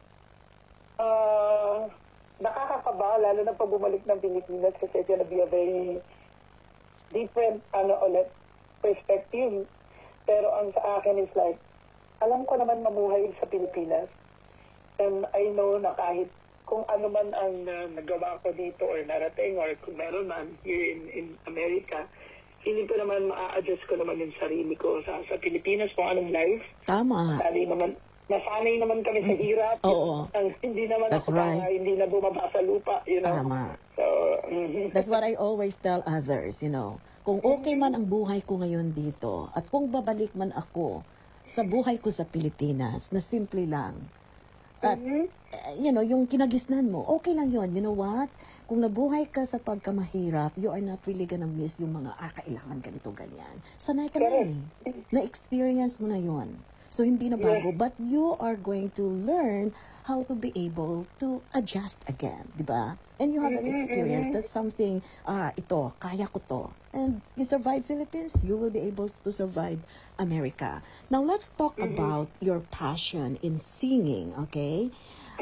nakakakaba, lalo na pag bumalik ng Pilipinas kasi it's gonna be a very different perspective. Pero ang sa akin is like, alam ko naman mamuhay sa Pilipinas. And I know na kahit kung ano man ang nagawa ko dito or narating or kung meron man here in America, feeling ko naman ma-adjust ko naman yung sarili ko sa Pilipinas kung anong life. Tama. Nasanay naman kami sa hirap. Oo. Hindi naman That's ako right. Hindi na bumaba sa lupa, you know. Tama. So, that's what I always tell others, you know. Kung okay man ang buhay ko ngayon dito at kung babalik man ako sa buhay ko sa Pilipinas na simple lang, at, you know, yung kinagisnan mo, okay lang yon. You know what? Kung nabuhay ka sa pagkamahirap, you are not really gonna miss yung mga, kailangan ganito, ganyan. Sanay ka na eh. Na-experience mo na yon. So, hindi na bago. But you are going to learn how to be able to adjust again. Diba? And you have an experience. That's something, ito, kaya ko to. And you survive Philippines, you will be able to survive America. Now, let's talk about your passion in singing, okay?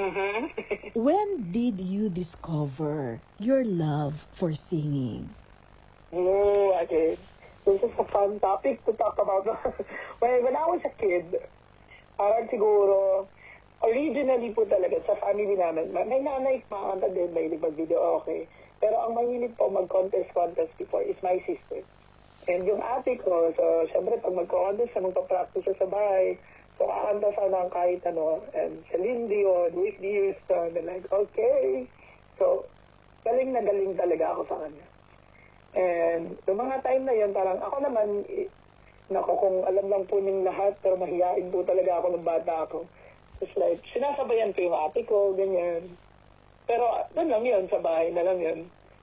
When did you discover your love for singing? Oh, okay. This is a fun topic to talk about. When I was a kid, parang siguro, originally po talaga sa family namin, may nanay makakanta din, may mag-video, okay. Pero ang mahilig po mag-contest before is my sister. And yung ate ko, so syempre pag mag-contest, magpa-practice siya sa bahay, so kakanta sana ng kahit ano, and Celine Dion, Whitney Houston, and like, okay. So, galing na galing talaga ako sa kanya. And yung mga time na yun, parang ako naman, kung alam lang po ng lahat, pero mahihain po talaga ako ng bata ako. It's like, sinasabayan ko yung ate ko, ganyan. Pero doon lang yun, sa bahay na lang yun.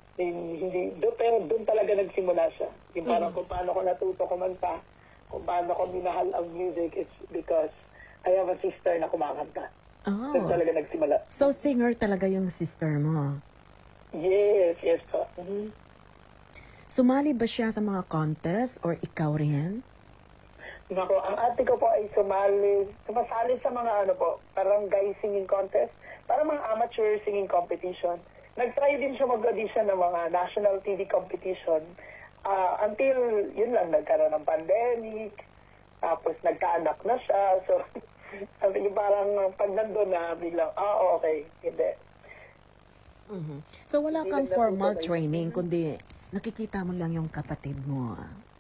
Pero doon talaga nagsimula siya. Yung parang kung paano ko natuto kumanta, kung paano ko minahal ang music, it's because I have a sister na kumakanta. Oh. Doon talaga nagsimula. So, singer talaga yung sister mo? Yes po. Sumali ba siya sa mga contest or ikaw rin? Nako, ang ate ko po ay sumasali sa mga barangay singing contest, para mga amateur singing competition. Nag-try din siya mag-audition ng mga national TV competition until, yun lang, nagkaroon ng pandemic, tapos nagkaanak na siya, so, parang pag nandun na, biglang, okay, hindi. So, wala kang formal training, kundi nakikita mo lang yung kapatid mo.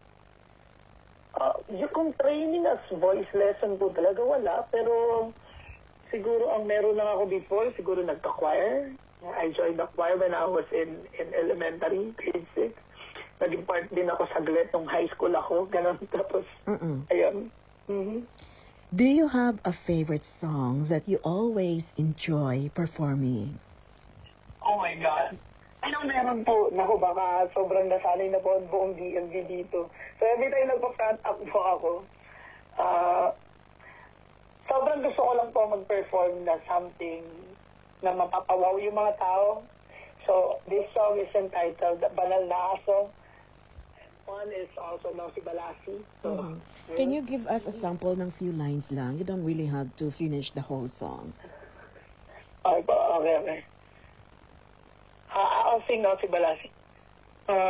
Yung training as voice lesson po talaga wala, pero siguro ang meron lang ako before, siguro nagka-choir. I joined the choir when I was in elementary, grade 6. Naging part din ako saglit nung high school ako, ganun. Tapos, ayun. Do you have a favorite song that you always enjoy performing? Oh my God. Meron po. Naku, baka sobrang nasanay na po ang buong DMV dito. So every time nagpa-front up po ako, sobrang gusto ko lang po mag-perform na something na mapapawaw yung mga tao. So this song is entitled Banal na Aso. One is also Nosy Balasi. So, Can you give us a sample ng few lines lang? You don't really have to finish the whole song. Okay. I'll sing Nosy Balasi.